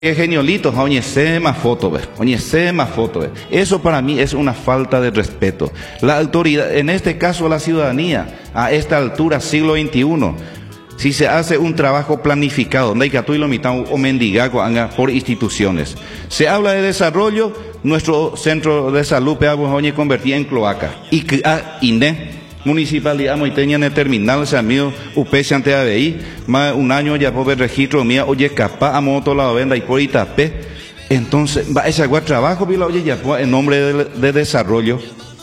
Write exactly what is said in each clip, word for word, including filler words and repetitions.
Que geniolito, oye, sé más foto, oye, sé más foto. Eso para mí es una falta de respeto. La autoridad, en este caso la ciudadanía, a esta altura, siglo veintiuno, si se hace un trabajo planificado, o mendigago por instituciones. Se habla de desarrollo, nuestro centro de salud, oye, convertía en cloaca. Y que a INE. Municipalidad Moiteña en el terminal, se amigo U P C ante A B I, más un año ya por el registro mía, oye, capaz a moto la venda y por Itapé. Entonces, va a ese trabajo, oye, ya en nombre de, de desarrollo.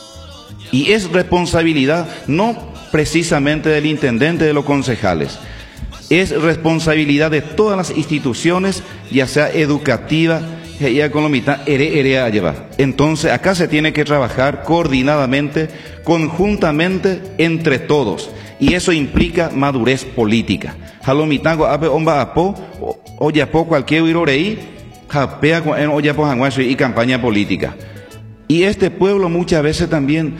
Y es responsabilidad, no precisamente del intendente, de los concejales. Es responsabilidad de todas las instituciones, ya sea educativa, ya con la mitad, ere, ere a llevar. Entonces, acá se tiene que trabajar coordinadamente, conjuntamente, entre todos. Y eso implica madurez política. Jalomitango, ape, omba, apo, oye, apo, cualquier viroreí, japea, oye, apo, janguaso y campaña política. Y este pueblo muchas veces también,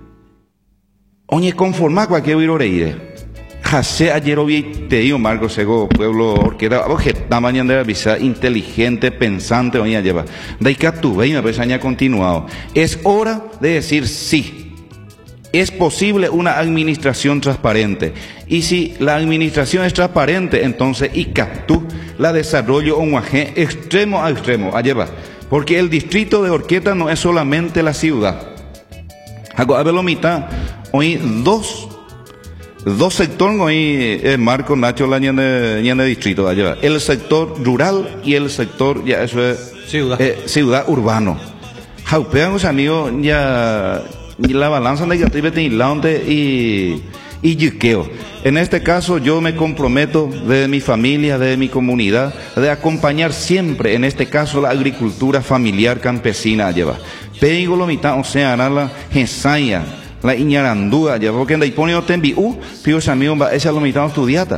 oye, conforma cualquier viroreí. Jase ayer vi te digo Marco Sego pueblo que era tamaño de la visa inteligente pensante oye lleva daika tu ve me parece continuado. Es hora de decir sí. Es posible una administración transparente. Y si la administración es transparente, entonces y captú la desarrollo un guaje extremo a extremo a llevar. Porque el distrito de Orqueta no es solamente la ciudad. Hago a verlo mitad hoy dos Dos sectores hoy, eh, Marco Nacho la ñane distrito allá. El sector rural y el sector ya eso es ciudad, eh, ciudad urbano. Jaupeamos amigos ya la balanza negativa de Irlande y y yuqueo. En este caso yo me comprometo de mi familia, de mi comunidad, de acompañar siempre, en este caso la agricultura familiar campesina lleva. Peigo lo mitad o sea la gesaya. La iñarandúa, ya porque en la hiponio tembiú, píos amigos, esa es la mitad estudiata.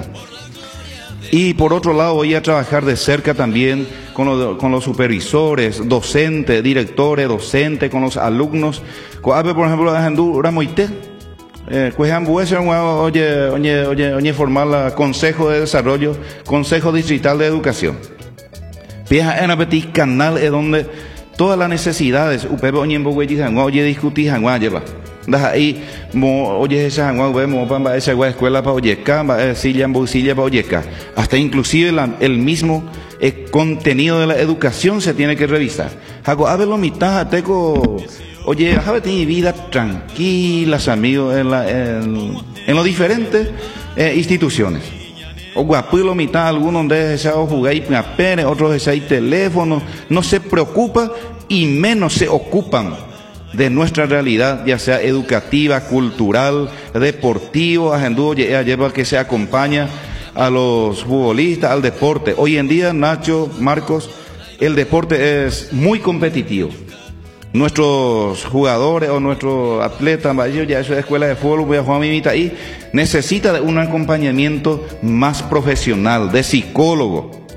Y por otro lado voy a trabajar de cerca también con los, con los supervisores, docentes, directores, docentes, con los alumnos. Por ejemplo, la Jandura Moité, pues oye, oye, oye, oye, formar la Consejo de Desarrollo, Consejo Distrital de Educación. Pieza en el canal es donde todas las necesidades, upebe oye, oye, discutir, lleva. Ahí, oye, esa vemos para esa escuela para oyeca, silla, silla para oyeca. Hasta inclusive la, el mismo eh, contenido de la educación se tiene que revisar. Hago, a ver lo mitad, tengo, oye, a ver, tiene vida tranquilas, amigos, en, la, en, en las diferentes eh, instituciones. O guapulo mitad, algunos de esos jugáis pene, otros de esos teléfonos, no se preocupa y menos se ocupan de nuestra realidad, ya sea educativa, cultural, deportivo, agendúo, lleva que se acompaña a los futbolistas, al deporte. Hoy en día, Nacho, Marcos, el deporte es muy competitivo. Nuestros jugadores o nuestros atletas, ya eso es escuela de fútbol, voy a jugar mi mitad ahí, necesita de un acompañamiento más profesional, de psicólogo.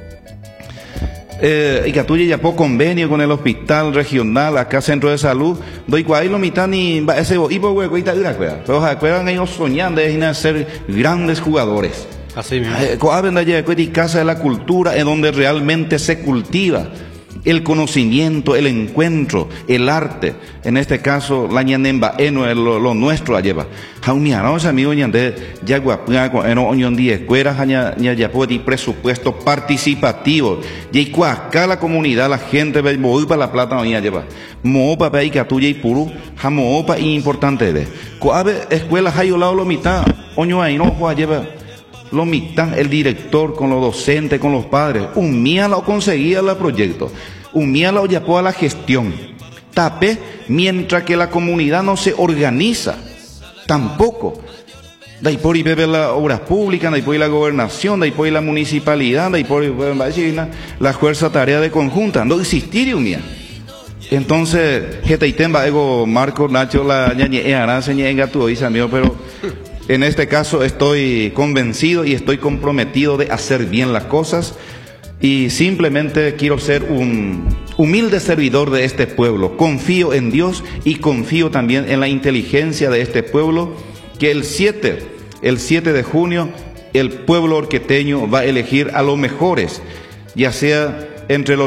Eh, y que tú ya por convenio con el hospital regional, acá centro de salud, doy cuál lo mitad ni ese y por hueco y tal, pero acuerdan ellos soñando de ser grandes jugadores. Así mismo. Eh, casa de la cultura en donde realmente se cultiva el conocimiento, el encuentro, el arte, en este caso la ñanemba eno lo, lo nuestro a lleva. Jaunianos amigos ñande ya guapua eno oñon die escuelas ña ña ya puede presupuesto participativo. Y acá la comunidad, la gente ve mover para la plata oña lleva. Moopa pa y catuya y puru, jamoopa importante de. Coabe escuelas hay lado lo mitad, oño ahí no juega lleva. Lo mitad, el director con los docentes, con los padres, un mía lo conseguía el proyecto, un mía lo yapó a la gestión. Tapé, mientras que la comunidad no se organiza, tampoco. De ahí por ahí ver las obras públicas, de ahí por ahí la gobernación, de ahí por ahí la municipalidad, de ahí por ahí la fuerza tarea de conjunta, no existiría un mía. Entonces, jeteitemba ego Marco, Nacho, la ñañe, arancia, ñe, engatu, dice amigo, pero en este caso estoy convencido y estoy comprometido de hacer bien las cosas y simplemente quiero ser un humilde servidor de este pueblo. Confío en Dios y confío también en la inteligencia de este pueblo, que el siete, el siete de junio el pueblo orqueteño va a elegir a los mejores, ya sea entre los